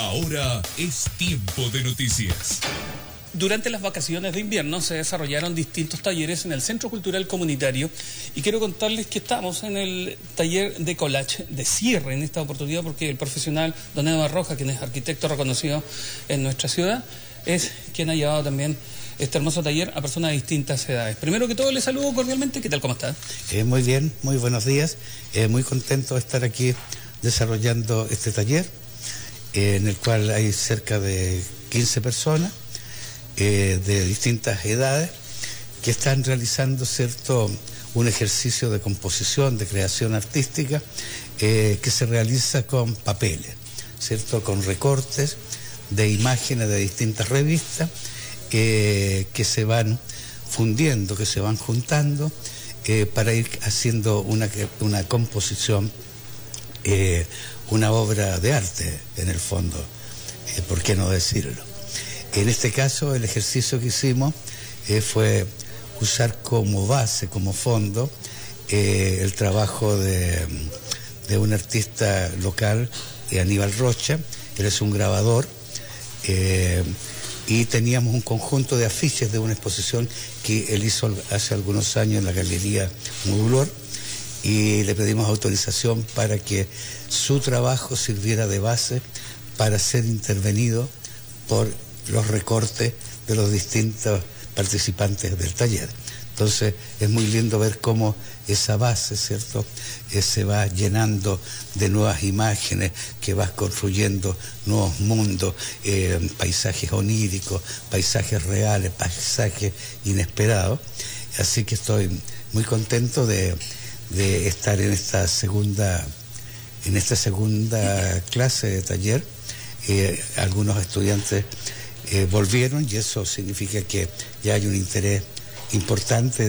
Ahora es tiempo de noticias. Durante las vacaciones de invierno se desarrollaron distintos talleres en el Centro Cultural Comunitario y quiero contarles que estamos en el taller de collage de cierre en esta oportunidad porque el profesional don Eduardo Rojas, quien es arquitecto reconocido en nuestra ciudad, es quien ha llevado también este hermoso taller a personas de distintas edades. Primero que todo, les saludo cordialmente. ¿Qué tal? ¿Cómo está? Muy bien, muy buenos días. Muy contento de estar aquí desarrollando este taller, en el cual hay cerca de 15 personas de distintas edades que están realizando, ¿cierto?, un ejercicio de composición, de creación artística, que se realiza con papeles, ¿cierto?, con recortes de imágenes de distintas revistas, que se van fundiendo, que se van juntando para ir haciendo una composición, una obra de arte en el fondo, ¿por qué no decirlo? En este caso el ejercicio que hicimos fue usar como base, como fondo, el trabajo de un artista local, Aníbal Rocha. Él es un grabador, y teníamos un conjunto de afiches de una exposición que él hizo hace algunos años en la Galería Modulor, y le pedimos autorización para que su trabajo sirviera de base para ser intervenido por los recortes de los distintos participantes del taller. Entonces es muy lindo ver cómo esa base, ¿cierto?, se va llenando de nuevas imágenes, que vas construyendo nuevos mundos, paisajes oníricos, paisajes reales, paisajes inesperados. Así que estoy muy contento de estar en esta segunda clase de taller. Algunos estudiantes volvieron, y eso significa que ya hay un interés importante